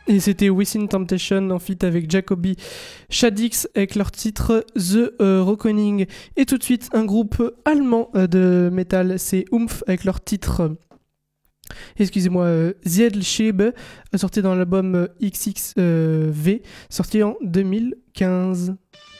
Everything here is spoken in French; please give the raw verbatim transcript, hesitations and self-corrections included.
Et c'était Within Temptation en feat avec Jacoby Shaddix avec leur titre The euh, Reckoning. Et tout de suite, un groupe allemand euh, de métal, c'est Oomph avec leur titre, euh, excusez-moi, euh, Zielschebe, sorti dans l'album euh, X X V, sorti en deux mille quinze.